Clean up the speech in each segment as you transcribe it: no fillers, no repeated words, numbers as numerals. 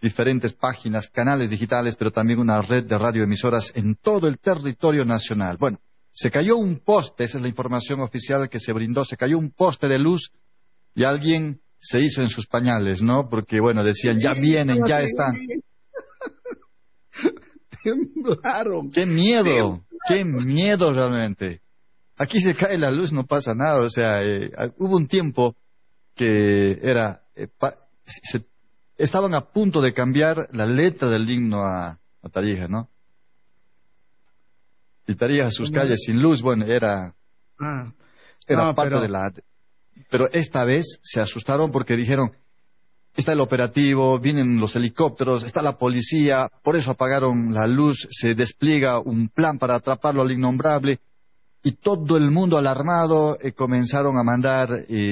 diferentes páginas, canales digitales, pero también una red de radioemisoras en todo el territorio nacional. Bueno, se cayó un poste, esa es la información oficial que se brindó, se cayó un poste de luz y alguien se hizo en sus pañales, ¿no? Porque, bueno, decían, ya vienen, ya están. Temblaron. Qué miedo realmente. Aquí se cae la luz, no pasa nada, o sea, hubo un tiempo que era, estaban a punto de cambiar la letra del himno a Tarija, ¿no? Y Tarija, sus calles sin luz, bueno, era parte de la... Pero esta vez se asustaron porque dijeron, está el operativo, vienen los helicópteros, está la policía, por eso apagaron la luz, se despliega un plan para atraparlo al innombrable, y todo el mundo alarmado comenzaron a mandar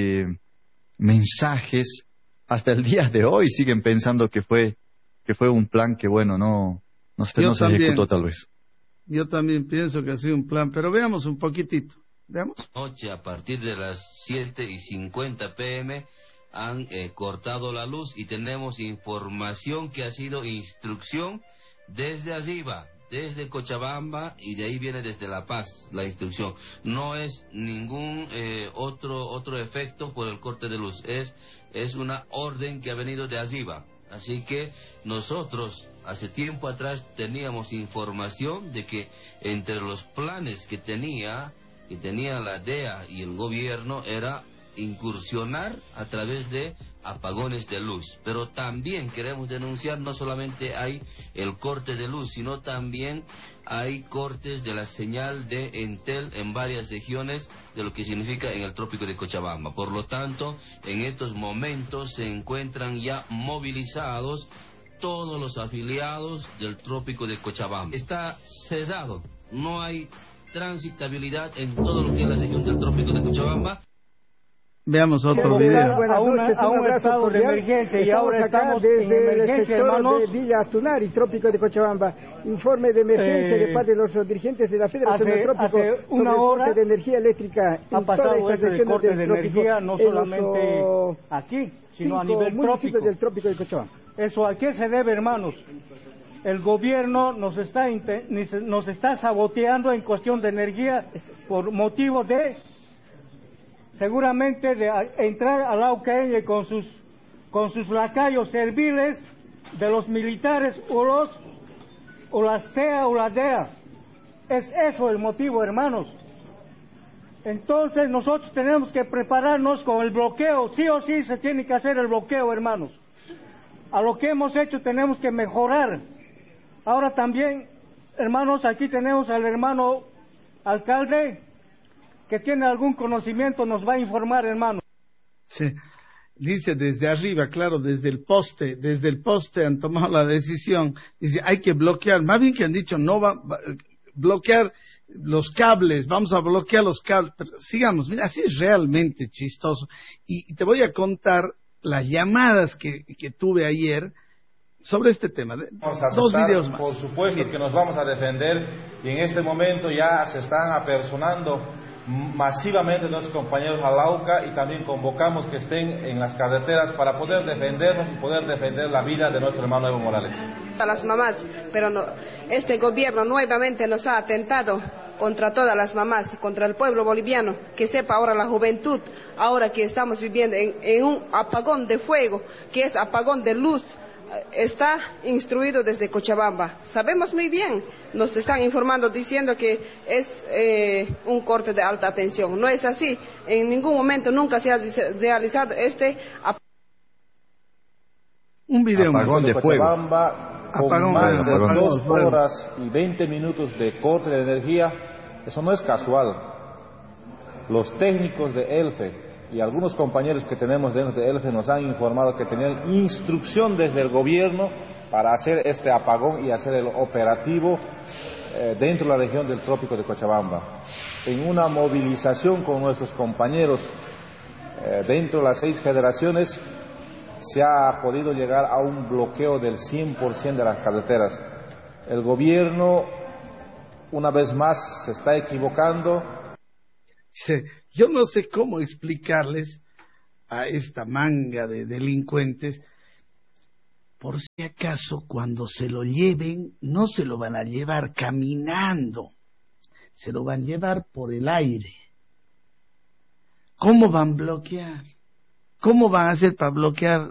mensajes. Hasta el día de hoy siguen pensando que fue un plan que, bueno, no se ejecutó tal vez. Yo también pienso que ha sido un plan, pero veamos un poquitito. ¿Veamos? Noche, a partir de las 7:50 p.m., han cortado la luz y tenemos información que ha sido instrucción desde arriba, desde Cochabamba, y de ahí viene desde La Paz la instrucción. No es ningún otro efecto por el corte de luz, es una orden que ha venido de arriba. Así que nosotros hace tiempo atrás teníamos información de que entre los planes que tenía la DEA y el gobierno era incursionar a través de apagones de luz. Pero también queremos denunciar, no solamente hay el corte de luz, sino también hay cortes de la señal de Entel en varias regiones de lo que significa en el trópico de Cochabamba. Por lo tanto, en estos momentos se encuentran ya movilizados todos los afiliados del trópico de Cochabamba. Está cerrado, no hay transitabilidad en todo lo que es la región del trópico de Cochabamba. Veamos otro video. Buenas noches, un abrazo de emergencia, y ahora estamos desde el sector de Villa Tunari, trópico de Cochabamba. Informe de emergencia de parte de los dirigentes de la Federación del Trópico hace una hora de energía eléctrica. Ha pasado este corte de energía no solamente aquí, sino a nivel trópico de Cochabamba. ¿Eso a qué se debe, hermanos? El gobierno nos está saboteando en cuestión de energía por motivo de... seguramente de entrar a la UKM con sus lacayos serviles de los militares o la CEA o la DEA. Es eso el motivo, hermanos. Entonces nosotros tenemos que prepararnos con el bloqueo. Sí o sí se tiene que hacer el bloqueo, hermanos. A lo que hemos hecho tenemos que mejorar. Ahora también, hermanos, aquí tenemos al hermano alcalde que tiene algún conocimiento, nos va a informar, hermano. Sí. Dice desde arriba, claro, desde el poste han tomado la decisión. Dice, hay que bloquear, más bien que han dicho, no va bloquear los cables, vamos a bloquear los cables. Pero sigamos, mira, así es realmente chistoso. Y te voy a contar las llamadas que tuve ayer sobre este tema. Dos videos más. Por supuesto que nos vamos a defender, y en este momento ya se están apersonando masivamente nuestros compañeros al AUCA, y también convocamos que estén en las carreteras para poder defendernos y poder defender la vida de nuestro hermano Evo Morales. A las mamás, pero no, este gobierno nuevamente nos ha atentado contra todas las mamás, contra el pueblo boliviano. Que sepa ahora la juventud, ahora que estamos viviendo en un apagón de fuego, que es apagón de luz, está instruido desde Cochabamba. Sabemos muy bien, nos están informando diciendo que es un corte de alta tensión. No es así, en ningún momento nunca se ha realizado un video apagón más de Cochabamba, con más de 2 horas y 20 minutos de corte de energía. Eso no es casual. Los técnicos de ELFE y algunos compañeros que tenemos dentro de ELFE nos han informado que tenían instrucción desde el gobierno para hacer este apagón y hacer el operativo dentro de la región del trópico de Cochabamba. En una movilización con nuestros compañeros dentro de las 6 federaciones, se ha podido llegar a un bloqueo del 100% de las carreteras. El gobierno, una vez más, se está equivocando. Yo no sé cómo explicarles a esta manga de delincuentes por si acaso cuando se lo lleven, no se lo van a llevar caminando, se lo van a llevar por el aire. ¿Cómo van a bloquear? ¿Cómo van a hacer para bloquear?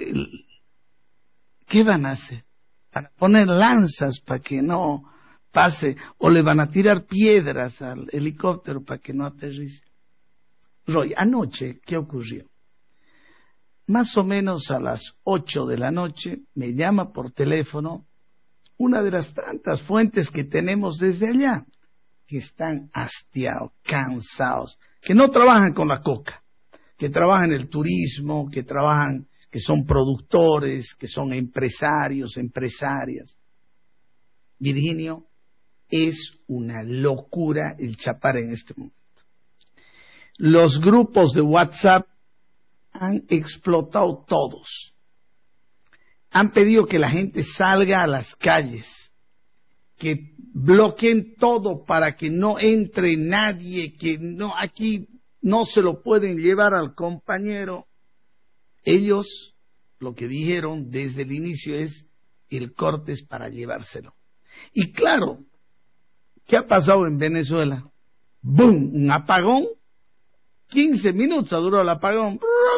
¿Qué van a hacer? ¿Van a poner lanzas para que no pase? ¿O le van a tirar piedras al helicóptero para que no aterrice? Roy, anoche, ¿qué ocurrió? Más o menos a las 8 de la noche me llama por teléfono una de las tantas fuentes que tenemos desde allá, que están hastiados, cansados, que no trabajan con la coca, que trabajan en el turismo, que son productores, que son empresarios, empresarias. Virginio, es una locura el Chapare en este momento. Los grupos de WhatsApp han explotado todos. Han pedido que la gente salga a las calles, que bloqueen todo para que no entre nadie, que no, aquí no se lo pueden llevar al compañero. Ellos lo que dijeron desde el inicio es el corte es para llevárselo. Y claro, ¿qué ha pasado en Venezuela? ¡Bum! Un apagón. 15 minutos duró el apagón.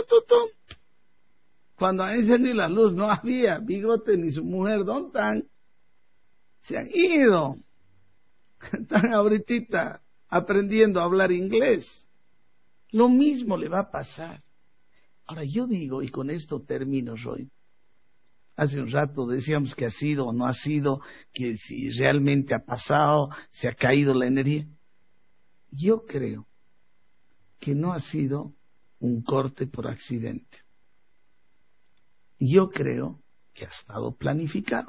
Cuando han encendido la luz no había Bigote ni su mujer. ¿Dónde están? Se han ido. Están ahorita aprendiendo a hablar inglés. Lo mismo le va a pasar. Ahora yo digo, y con esto termino, Roy. Hace un rato decíamos que ha sido o no ha sido, que si realmente ha pasado, se ha caído la energía. Yo creo que no ha sido un corte por accidente. Yo creo que ha estado planificado.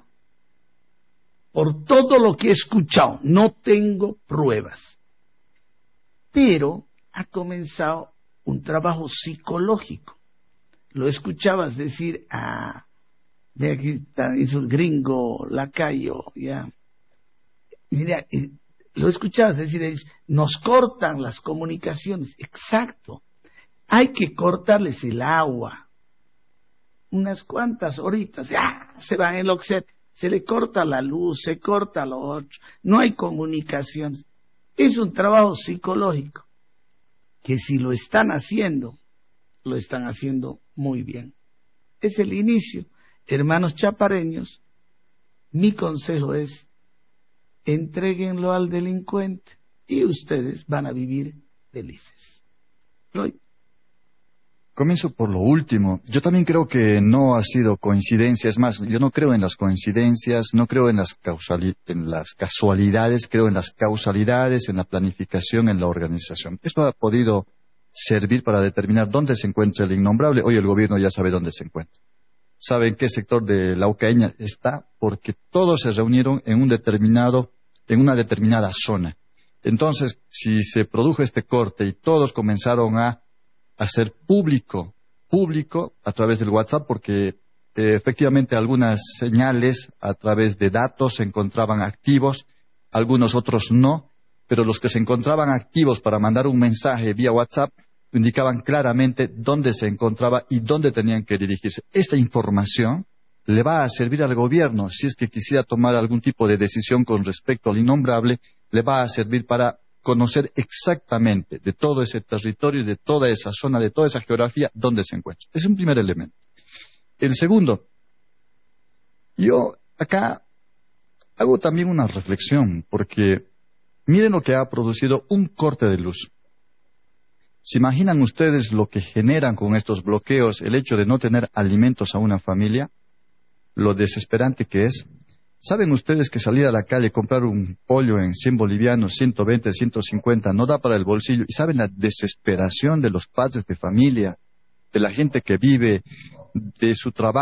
Por todo lo que he escuchado, no tengo pruebas, pero ha comenzado un trabajo psicológico. Lo escuchabas decir de aquí está, es un gringo, lacayo, ya. Mira, lo escuchabas decir, nos cortan las comunicaciones. Exacto. Hay que cortarles el agua. Unas cuantas horitas, ya, se va a enloquecer. Se le corta la luz, se corta lo otro. No hay comunicaciones. Es un trabajo psicológico que si lo están haciendo muy bien. Es el inicio. Hermanos chapareños, mi consejo es, entréguenlo al delincuente y ustedes van a vivir felices. Roy. Comienzo por lo último. Yo también creo que no ha sido coincidencia. Es más, yo no creo en las coincidencias, no creo en las casualidades, creo en las causalidades, en la planificación, en la organización. Esto ha podido servir para determinar dónde se encuentra el innombrable. Hoy el gobierno ya sabe dónde se encuentra. Sabe en qué sector de la Ucaeña está, porque todos se reunieron en una determinada zona. Entonces, si se produjo este corte y todos comenzaron a hacer público a través del WhatsApp, porque efectivamente algunas señales a través de datos se encontraban activos, algunos otros no, pero los que se encontraban activos para mandar un mensaje vía WhatsApp indicaban claramente dónde se encontraba y dónde tenían que dirigirse. Esta información le va a servir al gobierno, si es que quisiera tomar algún tipo de decisión con respecto al innombrable, le va a servir para conocer exactamente de todo ese territorio, de toda esa zona, de toda esa geografía, dónde se encuentra. Es un primer elemento. El segundo, yo acá hago también una reflexión, porque miren lo que ha producido un corte de luz. ¿Se imaginan ustedes lo que generan con estos bloqueos el hecho de no tener alimentos a una familia? Lo desesperante que es. ¿Saben ustedes que salir a la calle, comprar un pollo en 100 bolivianos, 120, 150, no da para el bolsillo? ¿Y saben la desesperación de los padres de familia, de la gente que vive de su trabajo?